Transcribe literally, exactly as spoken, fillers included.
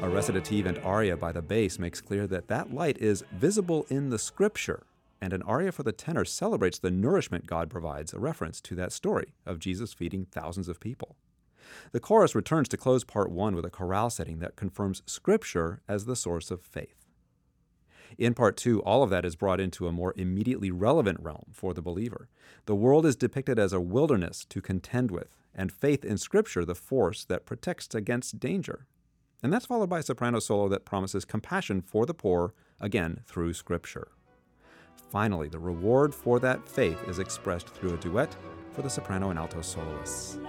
A recitative and aria by the bass makes clear that that light is visible in the scripture, and an aria for the tenor celebrates the nourishment God provides, a reference to that story of Jesus feeding thousands of people. The chorus returns to close part one with a chorale setting that confirms scripture as the source of faith. In part two, all of that is brought into a more immediately relevant realm for the believer. The world is depicted as a wilderness to contend with, and faith in scripture the force that protects against danger. And that's followed by a soprano solo that promises compassion for the poor, again through scripture. Finally, the reward for that faith is expressed through a duet for the soprano and alto soloists.